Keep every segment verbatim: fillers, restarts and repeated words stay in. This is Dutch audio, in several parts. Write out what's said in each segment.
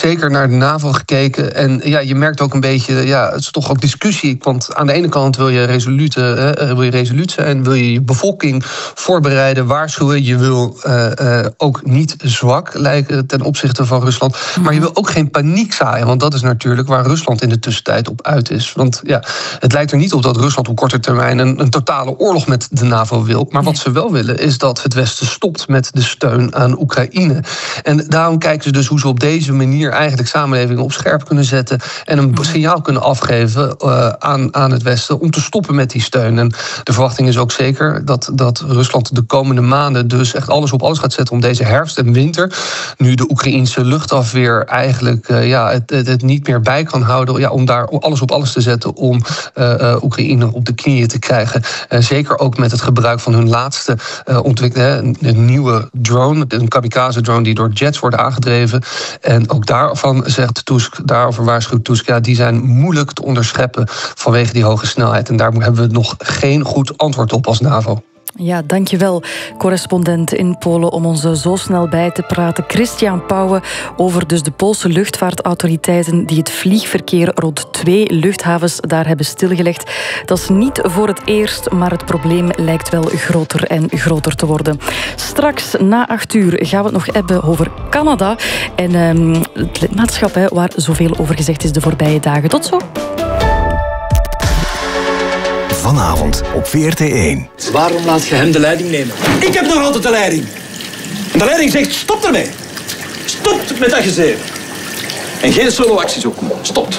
zeker naar de NAVO gekeken. En ja, je merkt ook een beetje, ja, het is toch ook discussie. Want aan de ene kant wil je resoluut, uh, wil je resoluut zijn, wil je je bevolking voorbereiden, waarschuwen. Je wil uh, uh, ook niet zwak lijken ten opzichte van Rusland. Maar je wil ook geen paniek zaaien. Want dat is natuurlijk waar Rusland in de tussentijd op uit is. Want ja, het lijkt er niet op dat Rusland op korte termijn een, een totale oorlog met de NAVO wil. Maar wat ze wel willen is dat het Westen stopt met de steun aan Oekraïne. En daarom kijken ze dus hoe ze op deze manier eigenlijk samenlevingen op scherp kunnen zetten en een signaal kunnen afgeven uh, aan, aan het Westen om te stoppen met die steun. En de verwachting is ook zeker dat, dat Rusland de komende maanden dus echt alles op alles gaat zetten om deze herfst en winter, nu de Oekraïense luchtafweer eigenlijk uh, ja, het, het, het niet meer bij kan houden, ja, om daar alles op alles te zetten om uh, uh, Oekraïne op de knieën te krijgen. Uh, zeker ook met het gebruik van hun laatste uh, ontwikkelde, een, een nieuwe drone, een kamikaze-drone die door jets wordt aangedreven. En ook daarvan zegt Tusk, daarover waarschuwt Tusk, ja, die zijn moeilijk te onderscheppen vanwege die hoge snelheid. En daar hebben we nog geen goed antwoord op als NAVO. Ja, dankjewel, correspondent in Polen, om ons zo snel bij te praten. Christian Pauwen over dus de Poolse luchtvaartautoriteiten die het vliegverkeer rond twee luchthavens daar hebben stilgelegd. Dat is niet voor het eerst, maar het probleem lijkt wel groter en groter te worden. Straks na acht uur gaan we het nog hebben over Canada en um, het lidmaatschap, hè, waar zoveel over gezegd is de voorbije dagen. Tot zo. Vanavond op V R T één. Waarom laat je hem de leiding nemen? Ik heb nog altijd de leiding. En de leiding zegt, stop ermee. Stop met dat gezeven. En geen solo-acties ook. Stopt.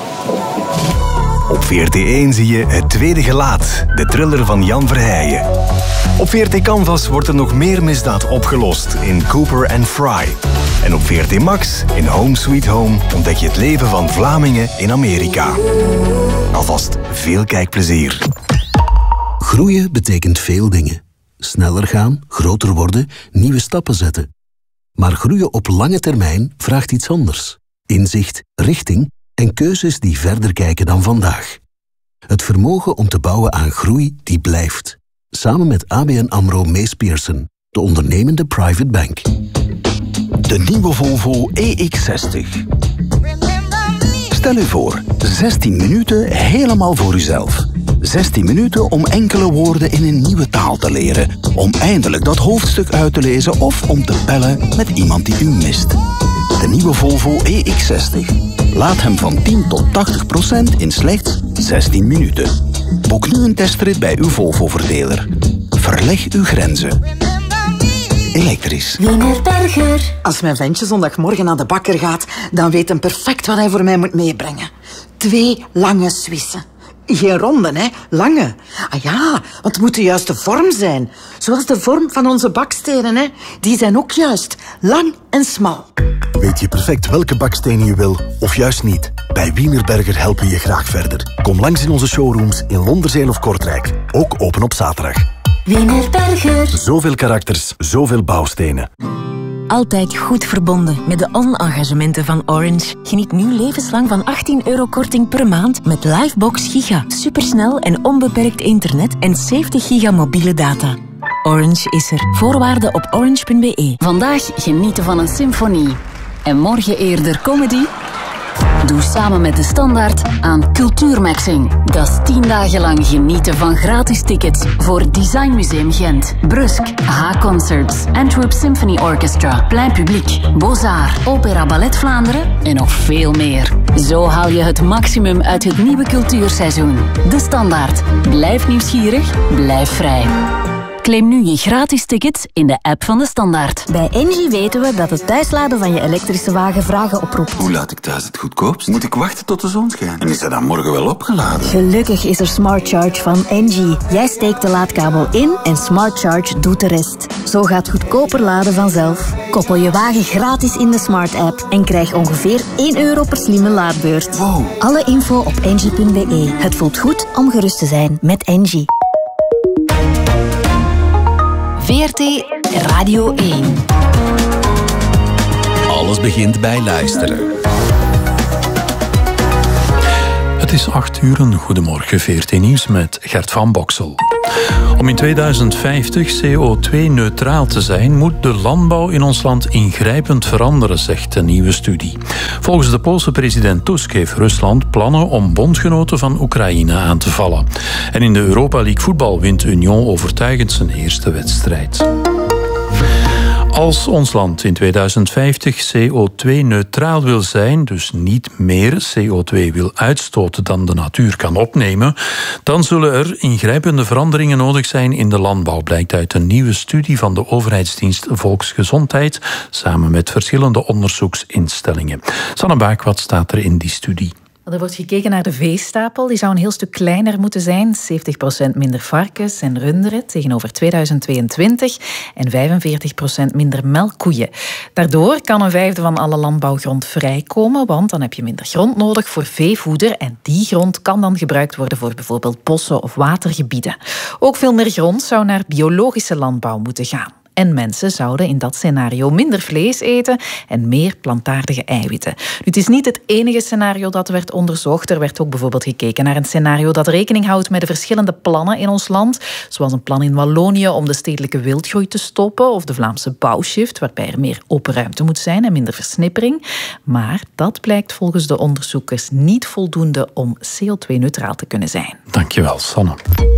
Op V R T één zie je Het Tweede Gelaat, de thriller van Jan Verheijen. Op V R T Canvas wordt er nog meer misdaad opgelost in Cooper and Fry. En op V R T Max, in Home Sweet Home, ontdek je het leven van Vlamingen in Amerika. Alvast veel kijkplezier. Groeien betekent veel dingen. Sneller gaan, groter worden, nieuwe stappen zetten. Maar groeien op lange termijn vraagt iets anders. Inzicht, richting en keuzes die verder kijken dan vandaag. Het vermogen om te bouwen aan groei die blijft. Samen met A B N AMRO Mees Pierson, de ondernemende private bank. De nieuwe Volvo E X zestig. Stel u voor, zestien minuten helemaal voor uzelf. zestien minuten om enkele woorden in een nieuwe taal te leren. Om eindelijk dat hoofdstuk uit te lezen of om te bellen met iemand die u mist. De nieuwe Volvo E X zestig. Laat hem van tien tot tachtig procent in slechts zestien minuten. Boek nu een testrit bij uw Volvo-verdeler. Verleg uw grenzen. Elektrisch. Wienerberger. Als mijn ventje zondagmorgen naar de bakker gaat, dan weet hij perfect wat hij voor mij moet meebrengen. Twee lange Swissen. Geen ronden, hè? Lange. Ah ja, want het moet de juiste vorm zijn. Zoals de vorm van onze bakstenen, hè? Die zijn ook juist. Lang en smal. Weet je perfect welke bakstenen je wil, of juist niet? Bij Wienerberger helpen we je graag verder. Kom langs in onze showrooms in Londerzeel of Kortrijk. Ook open op zaterdag. Wienerberger. Zoveel karakters, zoveel bouwstenen. Altijd goed verbonden met de on-engagementen van Orange. Geniet nu levenslang van achttien euro korting per maand met Livebox Giga. Supersnel en onbeperkt internet en zeventig giga mobiele data. Orange is er. Voorwaarden op orange punt b e. Vandaag genieten van een symfonie. En morgen eerder comedy? Doe samen met De Standaard aan Cultuurmaxing. Dat is tien dagen lang genieten van gratis tickets voor Design Museum Gent, Brusk, H-Concerts, Antwerp Symphony Orchestra, Plein Publiek, Beaux-Arts, Opera Ballet Vlaanderen en nog veel meer. Zo haal je het maximum uit het nieuwe cultuurseizoen. De Standaard. Blijf nieuwsgierig, blijf vrij. Claim nu je gratis tickets in de app van De Standaard. Bij Engie weten we dat het thuisladen van je elektrische wagen vragen oproept. Hoe laat ik thuis het goedkoopst? Moet ik wachten tot de zon schijnt? En is dat dan morgen wel opgeladen? Gelukkig is er Smart Charge van Engie. Jij steekt de laadkabel in en Smart Charge doet de rest. Zo gaat goedkoper laden vanzelf. Koppel je wagen gratis in de Smart app en krijg ongeveer één euro per slimme laadbeurt. Wow. Alle info op engie punt b e. Het voelt goed om gerust te zijn met Engie. V R T Radio één. Alles begint bij luisteren. Het is acht uur, een goedemorgen, V R T Nieuws met Gert van Boksel. Om in tweeduizend vijftig C O twee neutraal te zijn, moet de landbouw in ons land ingrijpend veranderen, zegt een nieuwe studie. Volgens de Poolse president Tusk heeft Rusland plannen om bondgenoten van Oekraïne aan te vallen. En in de Europa League voetbal wint Union overtuigend zijn eerste wedstrijd. Als ons land in tweeduizend vijftig C O twee neutraal wil zijn, dus niet meer C O twee wil uitstoten dan de natuur kan opnemen, dan zullen er ingrijpende veranderingen nodig zijn in de landbouw, blijkt uit een nieuwe studie van de overheidsdienst Volksgezondheid, samen met verschillende onderzoeksinstellingen. Sanne Baak, wat staat er in die studie? Er wordt gekeken naar de veestapel. Die zou een heel stuk kleiner moeten zijn. zeventig procent minder varkens en runderen tegenover tweeduizend tweeëntwintig en vijfenveertig procent minder melkkoeien. Daardoor kan een vijfde van alle landbouwgrond vrijkomen, want dan heb je minder grond nodig voor veevoeder en die grond kan dan gebruikt worden voor bijvoorbeeld bossen of watergebieden. Ook veel meer grond zou naar biologische landbouw moeten gaan. En mensen zouden in dat scenario minder vlees eten en meer plantaardige eiwitten. Nu, het is niet het enige scenario dat werd onderzocht. Er werd ook bijvoorbeeld gekeken naar een scenario dat rekening houdt met de verschillende plannen in ons land. Zoals een plan in Wallonië om de stedelijke wildgroei te stoppen of de Vlaamse bouwshift, waarbij er meer open ruimte moet zijn en minder versnippering. Maar dat blijkt volgens de onderzoekers niet voldoende om C O twee neutraal te kunnen zijn. Dankjewel, Sanne.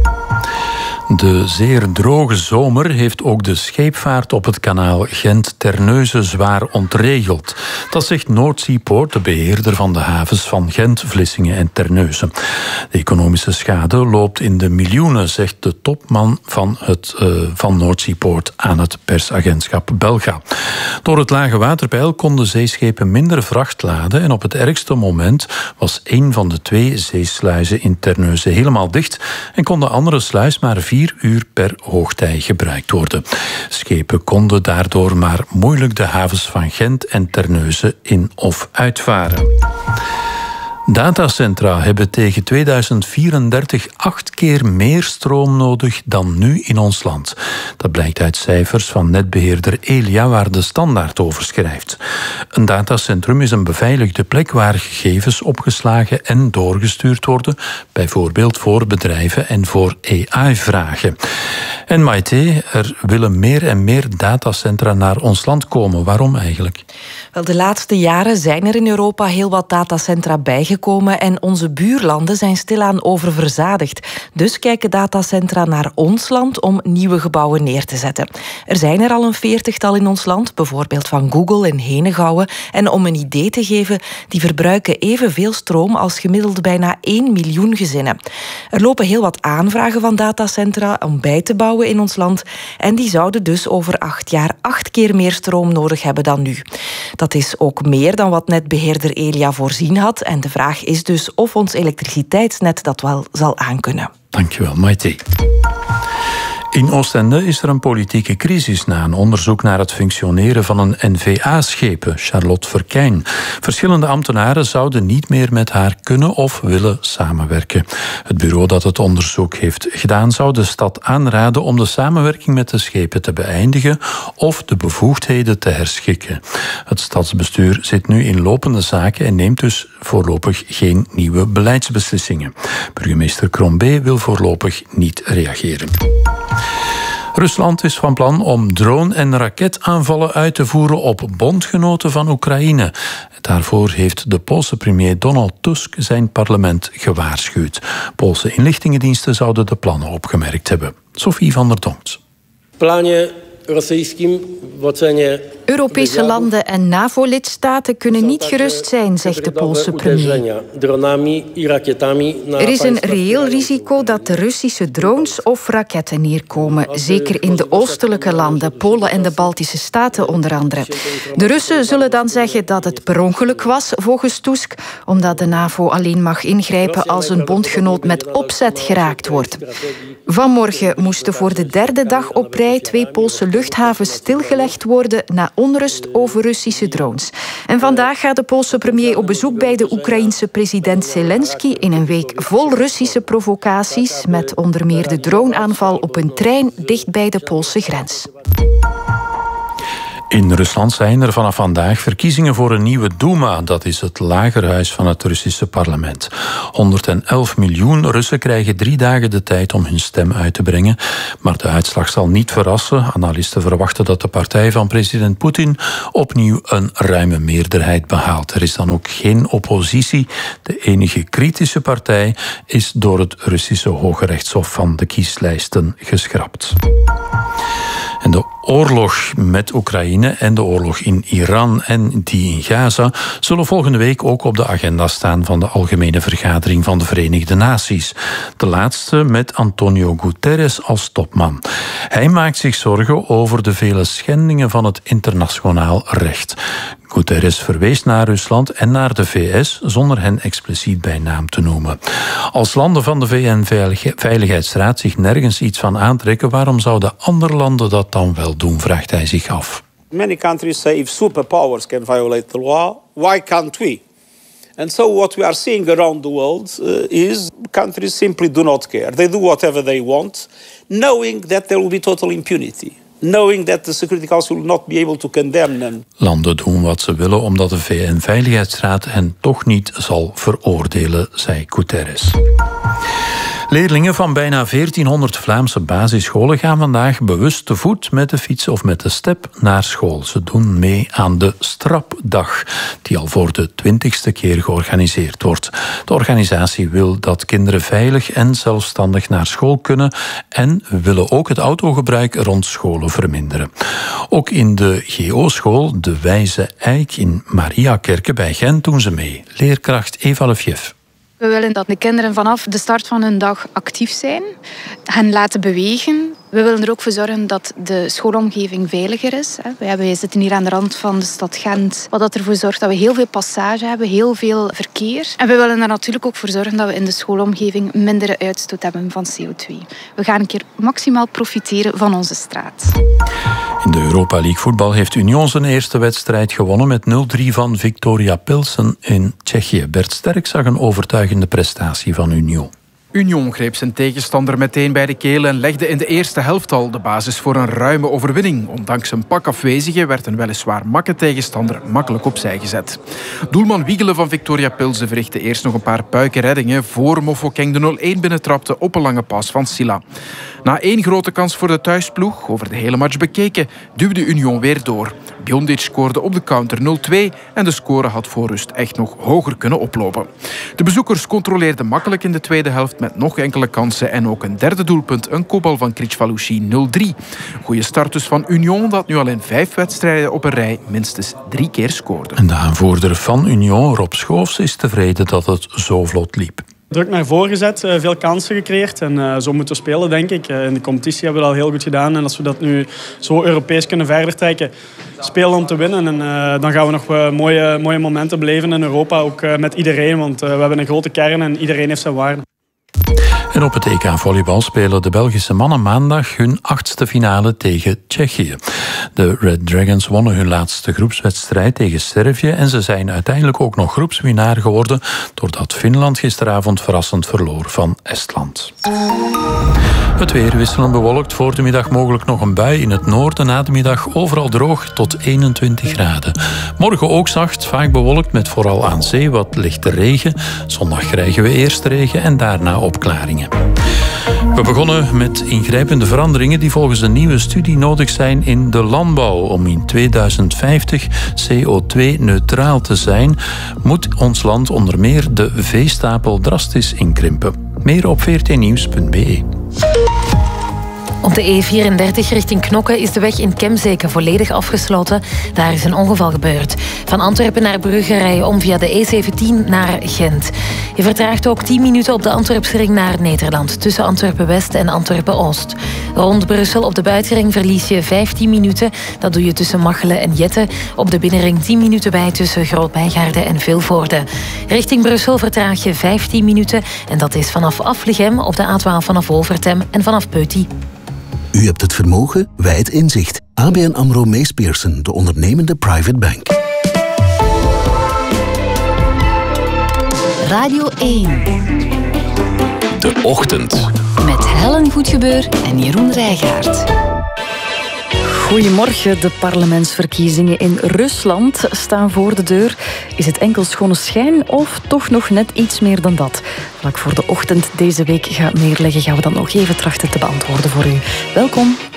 De zeer droge zomer heeft ook de scheepvaart op het kanaal Gent-Terneuzen zwaar ontregeld. Dat zegt Noordseapoort, de beheerder van de havens van Gent, Vlissingen en Terneuzen. De economische schade loopt in de miljoenen, zegt de topman van, het, uh, van Noordseapoort aan het persagentschap Belga. Door het lage waterpeil konden zeeschepen minder vracht laden en op het ergste moment was één van de twee zeesluizen in Terneuzen helemaal dicht en kon de andere sluis maar vier uur per hoogtij gebruikt worden. Schepen konden daardoor maar moeilijk de havens van Gent en Terneuzen in- of uitvaren. Datacentra hebben tegen tweeduizend vierendertig acht keer meer stroom nodig dan nu in ons land. Dat blijkt uit cijfers van netbeheerder Elia, waar de Standaard over schrijft. Een datacentrum is een beveiligde plek waar gegevens opgeslagen en doorgestuurd worden, bijvoorbeeld voor bedrijven en voor A I-vragen. En Maite, er willen meer en meer datacentra naar ons land komen. Waarom eigenlijk? Wel, de laatste jaren zijn er in Europa heel wat datacentra bijgekomen en onze buurlanden zijn stilaan oververzadigd. Dus kijken datacentra naar ons land om nieuwe gebouwen neer te zetten. Er zijn er al een veertigtal in ons land, bijvoorbeeld van Google in Henegouwen. En om een idee te geven, die verbruiken evenveel stroom als gemiddeld bijna één miljoen gezinnen. Er lopen heel wat aanvragen van datacentra om bij te bouwen in ons land en die zouden dus over acht jaar acht keer meer stroom nodig hebben dan nu. Dat is ook meer dan wat netbeheerder Elia voorzien had. En de vraag is dus of ons elektriciteitsnet dat wel zal aankunnen. Dankjewel, Maite. In Oostende is er een politieke crisis na een onderzoek naar het functioneren van een N V A-schepen, Charlotte Verkijn. Verschillende ambtenaren zouden niet meer met haar kunnen of willen samenwerken. Het bureau dat het onderzoek heeft gedaan zou de stad aanraden om de samenwerking met de schepen te beëindigen of de bevoegdheden te herschikken. Het stadsbestuur zit nu in lopende zaken en neemt dus voorlopig geen nieuwe beleidsbeslissingen. Burgemeester Crombé wil voorlopig niet reageren. Rusland is van plan om drone- en raketaanvallen uit te voeren op bondgenoten van Oekraïne. Daarvoor heeft de Poolse premier Donald Tusk zijn parlement gewaarschuwd. Poolse inlichtingendiensten zouden de plannen opgemerkt hebben. Sophie van der Donkt. Planie rosyjskim w ocenie Europese landen en NAVO-lidstaten kunnen niet gerust zijn, zegt de Poolse premier. Er is een reëel risico dat de Russische drones of raketten neerkomen. Zeker in de oostelijke landen, Polen en de Baltische Staten onder andere. De Russen zullen dan zeggen dat het per ongeluk was, volgens Tusk, omdat de NAVO alleen mag ingrijpen als een bondgenoot met opzet geraakt wordt. Vanmorgen moesten voor de derde dag op rij twee Poolse luchthavens stilgelegd worden na onrust over Russische drones. En vandaag gaat de Poolse premier op bezoek bij de Oekraïense president Zelensky in een week vol Russische provocaties, met onder meer de droneaanval op een trein dicht bij de Poolse grens. In Rusland zijn er vanaf vandaag verkiezingen voor een nieuwe Duma. Dat is het lagerhuis van het Russische parlement. honderdelf miljoen Russen krijgen drie dagen de tijd om hun stem uit te brengen. Maar de uitslag zal niet verrassen. Analisten verwachten dat de partij van president Poetin opnieuw een ruime meerderheid behaalt. Er is dan ook geen oppositie. De enige kritische partij is door het Russische Hoge Rechtshof van de kieslijsten geschrapt. En de oorlog met Oekraïne en de oorlog in Iran en die in Gaza zullen volgende week ook op de agenda staan van de Algemene Vergadering van de Verenigde Naties. De laatste met Antonio Guterres als topman. Hij maakt zich zorgen over de vele schendingen van het internationaal recht. Guterres verwees naar Rusland en naar de V S zonder hen expliciet bij naam te noemen. Als landen van de V N-veiligheidsraad zich nergens iets van aantrekken, waarom zouden andere landen dat dan wel doen, vraagt hij zich af. Many countries say if superpowers can violate the law, why can't we? And so what we are seeing around the world uh, is countries simply do not care. They do whatever they want, knowing that there will be total impunity. Knowing that the Security Council will not be able to condemn them. Landen doen wat ze willen omdat de V N-veiligheidsraad hen toch niet zal veroordelen, zei Guterres. Leerlingen van bijna veertienhonderd Vlaamse basisscholen gaan vandaag bewust te voet, met de fiets of met de step naar school. Ze doen mee aan de Strapdag, die al voor de twintigste keer georganiseerd wordt. De organisatie wil dat kinderen veilig en zelfstandig naar school kunnen en willen ook het autogebruik rond scholen verminderen. Ook in de G O-school De Wijze Eik in Mariakerke bij Gent doen ze mee. Leerkracht Eva Lefjef. We willen dat de kinderen vanaf de start van hun dag actief zijn, hen laten bewegen. We willen er ook voor zorgen dat de schoolomgeving veiliger is. We zitten hier aan de rand van de stad Gent, wat ervoor zorgt dat we heel veel passage hebben, heel veel verkeer. En we willen er natuurlijk ook voor zorgen dat we in de schoolomgeving minder uitstoot hebben van C O twee. We gaan een keer maximaal profiteren van onze straat. In de Europa League voetbal heeft Union zijn eerste wedstrijd gewonnen met nul drie van Viktoria Pilsen in Tsjechië. Bert Sterk zag een overtuigende prestatie van Union. Union greep zijn tegenstander meteen bij de keel en legde in de eerste helft al de basis voor een ruime overwinning. Ondanks een pak afwezigen werd een weliswaar makke tegenstander makkelijk opzij gezet. Doelman Wiegelen van Viktoria Pilsen verrichtte eerst nog een paar puikenreddingen voor Mofokeng de nul één binnentrapte op een lange pas van Silla. Na één grote kans voor de thuisploeg, over de hele match bekeken, duwde Union weer door. Biondic scoorde op de counter nul twee en de score had voor rust echt nog hoger kunnen oplopen. De bezoekers controleerden makkelijk in de tweede helft met nog enkele kansen en ook een derde doelpunt, een kopbal van Kricvalushi nul drie. Goeie start dus van Union, dat nu al in vijf wedstrijden op een rij minstens drie keer scoorde. En de aanvoerder van Union, Rob Schoofs, is tevreden dat het zo vlot liep. Druk naar voren gezet, veel kansen gecreëerd en uh, zo moeten we spelen, denk ik. In de competitie hebben we dat al heel goed gedaan en als we dat nu zo Europees kunnen verder trekken, spelen om te winnen. En uh, dan gaan we nog uh, mooie, mooie momenten beleven in Europa, ook uh, met iedereen, want uh, we hebben een grote kern en iedereen heeft zijn waarde. En op het E K volleybal spelen de Belgische mannen maandag hun achtste finale tegen Tsjechië. De Red Dragons wonnen hun laatste groepswedstrijd tegen Servië en ze zijn uiteindelijk ook nog groepswinnaar geworden doordat Finland gisteravond verrassend verloor van Estland. Het weer wisselend bewolkt, voor de middag mogelijk nog een bui in het noorden, na de middag overal droog tot eenentwintig graden. Morgen ook zacht, vaak bewolkt met vooral aan zee wat lichte regen. Zondag krijgen we eerst regen en daarna opklaringen. We begonnen met ingrijpende veranderingen die volgens een nieuwe studie nodig zijn in de landbouw. Om in tweeduizend vijftig C O twee neutraal te zijn, moet ons land onder meer de veestapel drastisch inkrimpen. Meer op v r t nieuws punt b e. Op de E vierendertig richting Knokke is de weg in Kemzeke volledig afgesloten. Daar is een ongeval gebeurd. Van Antwerpen naar Brugge rij je om via de E zeventien naar Gent. Je vertraagt ook tien minuten op de Antwerpsring naar Nederland, tussen Antwerpen-West en Antwerpen-Oost. Rond Brussel op de buitenring verlies je vijftien minuten. Dat doe je tussen Machelen en Jette. Op de binnenring tien minuten bij tussen Groot-Bijgaarde en Vilvoorde. Richting Brussel vertraag je vijftien minuten. En dat is vanaf Afligem op de A twaalf vanaf Wolvertem en vanaf Peuty. U hebt het vermogen, wij het inzicht. A B N AMRO Mees Pierson, de ondernemende private bank. Radio één. De Ochtend. Met Helen Goedgebeur en Jeroen Rijgaard. Goedemorgen. De parlementsverkiezingen in Rusland staan voor de deur. Is het enkel schone schijn of toch nog net iets meer dan dat? Vlak voor de ochtend deze week gaat neerleggen, gaan we dat nog even trachten te beantwoorden voor u. Welkom.